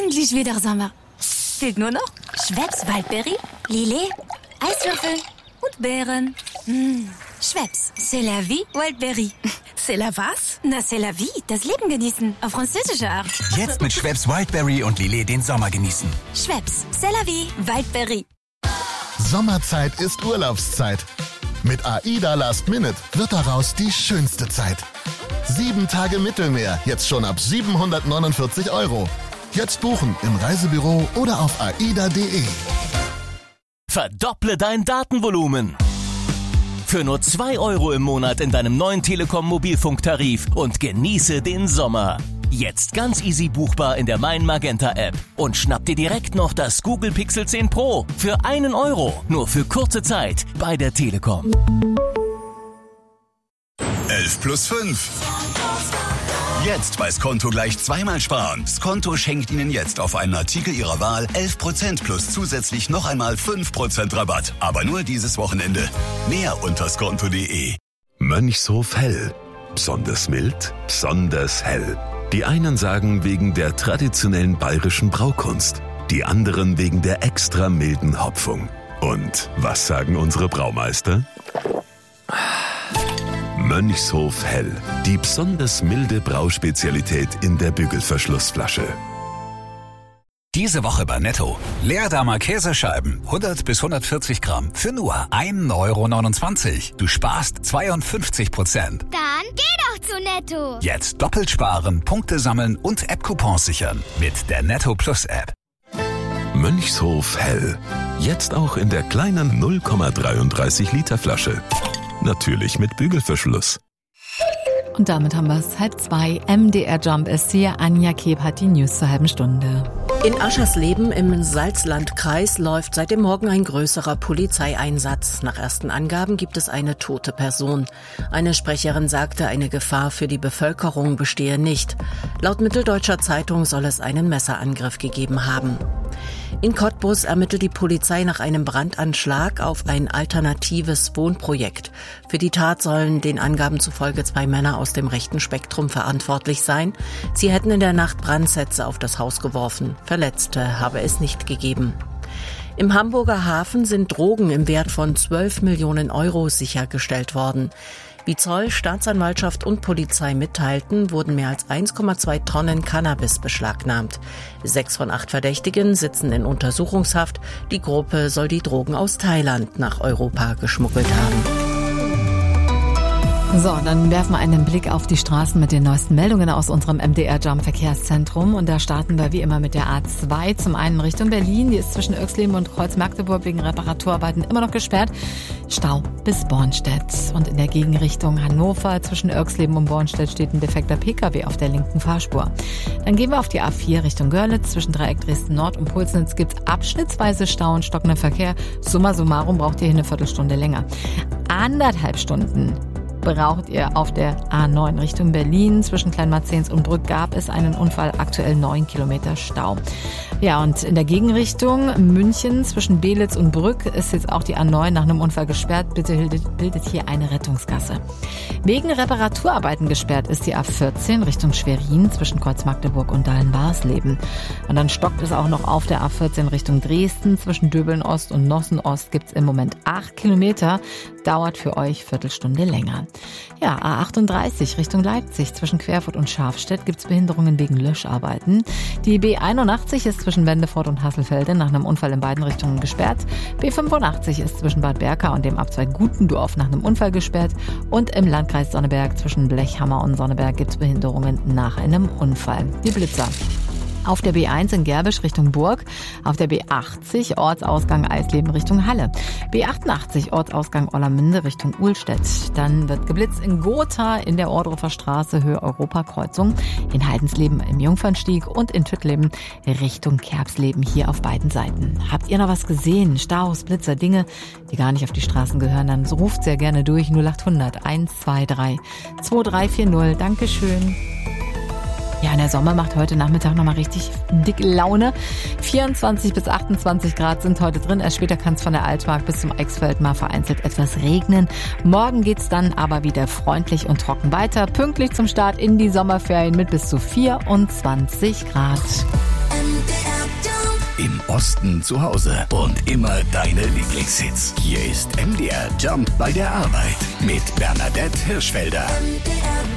endlich wieder Sommer. Fehlt nur noch Schweppes Waldberry, Lillet, Eiswürfel und Beeren. Schweppes, c'est la vie, Waldberry. C'est la was? Na, c'est la vie, das Leben genießen, auf französische Art. Jetzt mit Schweppes Wildberry und Lillet den Sommer genießen. Schweppes, c'est la vie, Waldberry. Sommerzeit ist Urlaubszeit. Mit AIDA Last Minute wird daraus die schönste Zeit. 7 Tage Mittelmeer, jetzt schon ab 749 €. Jetzt buchen im Reisebüro oder auf aida.de. Verdopple dein Datenvolumen. Für nur 2 € im Monat in deinem neuen Telekom-Mobilfunktarif und genieße den Sommer. Jetzt ganz easy buchbar in der Mein Magenta App. Und schnapp dir direkt noch das Google Pixel 10 Pro für 1 €. Nur für kurze Zeit bei der Telekom. 11 plus 5. Jetzt bei Skonto gleich zweimal sparen. Skonto schenkt Ihnen jetzt auf einen Artikel Ihrer Wahl 11% plus zusätzlich noch einmal 5% Rabatt. Aber nur dieses Wochenende. Mehr unter skonto.de. Mönchshof Hell. Besonders mild, besonders hell. Die einen sagen wegen der traditionellen bayerischen Braukunst, die anderen wegen der extra milden Hopfung. Und was sagen unsere Braumeister? Mönchshof Hell, die besonders milde Brauspezialität in der Bügelverschlussflasche. Diese Woche bei Netto. Leerdammer Käsescheiben, 100 bis 140 Gramm, für nur 1,29 €. Du sparst 52%. Dann geh doch zu Netto. Jetzt doppelt sparen, Punkte sammeln und App-Coupons sichern. Mit der Netto Plus App. Mönchshof Hell. Jetzt auch in der kleinen 0,33 Liter Flasche. Natürlich mit Bügelverschluss. Und damit haben wir es 1:30. MDR Jump ist hier. Anja Keb hat die News zur halben Stunde. In Aschersleben im Salzlandkreis läuft seit dem Morgen ein größerer Polizeieinsatz. Nach ersten Angaben gibt es eine tote Person. Eine Sprecherin sagte, eine Gefahr für die Bevölkerung bestehe nicht. Laut Mitteldeutscher Zeitung soll es einen Messerangriff gegeben haben. In Cottbus ermittelt die Polizei nach einem Brandanschlag auf ein alternatives Wohnprojekt. Für die Tat sollen den Angaben zufolge 2 Männer aus dem rechten Spektrum verantwortlich sein. Sie hätten in der Nacht Brandsätze auf das Haus geworfen. Verletzte habe es nicht gegeben. Im Hamburger Hafen sind Drogen im Wert von 12 Millionen € sichergestellt worden. Wie Zoll, Staatsanwaltschaft und Polizei mitteilten, wurden mehr als 1,2 Tonnen Cannabis beschlagnahmt. 6 von 8 Verdächtigen sitzen in Untersuchungshaft. Die Gruppe soll die Drogen aus Thailand nach Europa geschmuggelt haben. So, dann werfen wir einen Blick auf die Straßen mit den neuesten Meldungen aus unserem MDR Jump Verkehrszentrum. Und da starten wir wie immer mit der A2. Zum einen Richtung Berlin. Die ist zwischen Oechsleben und Kreuz-Magdeburg wegen Reparaturarbeiten immer noch gesperrt. Stau bis Bornstedt. Und in der Gegenrichtung Hannover zwischen Oechsleben und Bornstedt steht ein defekter Pkw auf der linken Fahrspur. Dann gehen wir auf die A4 Richtung Görlitz. Zwischen Dreieck Dresden Nord und Pulsnitz gibt's abschnittsweise Stau und stockender Verkehr. Summa summarum braucht ihr hier eine Viertelstunde länger. 1,5 Stunden braucht ihr auf der A9 Richtung Berlin. Zwischen Kleinmarzens und Brück gab es einen Unfall, aktuell 9 Kilometer Stau. Ja, und in der Gegenrichtung München zwischen Belitz und Brück ist jetzt auch die A9 nach einem Unfall gesperrt. Bitte bildet hier eine Rettungsgasse. Wegen Reparaturarbeiten gesperrt ist die A14 Richtung Schwerin zwischen Kreuz-Magdeburg und Dahlen-Barsleben. Und dann stockt es auch noch auf der A14 Richtung Dresden. Zwischen Döbeln Ost und Nossen Ost gibt es im Moment 8 Kilometer. Dauert für euch Viertelstunde länger. Ja, A38 Richtung Leipzig zwischen Querfurt und Schafstedt gibt es Behinderungen wegen Löscharbeiten. Die B81 ist zwischen Wendefort und Hasselfelde nach einem Unfall in beiden Richtungen gesperrt. B85 ist zwischen Bad Berka und dem Abzweig Gutendorf nach einem Unfall gesperrt. Und im Landkreis Sonneberg zwischen Blechhammer und Sonneberg gibt es Behinderungen nach einem Unfall. Die Blitzer. Auf der B1 in Gerbisch Richtung Burg, auf der B80 Ortsausgang Eisleben Richtung Halle, B88 Ortsausgang Ollermünde Richtung Uhlstedt. Dann wird geblitzt in Gotha in der Ohrdruffer Straße Höhe Europakreuzung, in Heidensleben im Jungfernstieg und in Tüttleben Richtung Kerbsleben hier auf beiden Seiten. Habt ihr noch was gesehen? Staus, Blitzer, Dinge, die gar nicht auf die Straßen gehören? Dann ruft sehr gerne durch 0800 123 2340. Dankeschön. Ja, der Sommer macht heute Nachmittag nochmal richtig dick Laune. 24 bis 28 Grad sind heute drin. Erst später kann es von der Altmark bis zum Eichsfeld mal vereinzelt etwas regnen. Morgen geht's dann aber wieder freundlich und trocken weiter. Pünktlich zum Start in die Sommerferien mit bis zu 24 Grad. im Osten zu Hause und immer deine Lieblingshits. Hier ist MDR Jump bei der Arbeit mit Bernadette Hirschfelder.